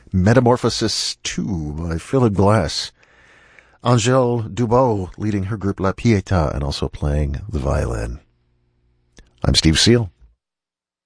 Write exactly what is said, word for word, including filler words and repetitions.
Metamorphosis two by Philip Glass. Angèle Dubois leading her group La Pietà and also playing the violin. I'm Steve Seal.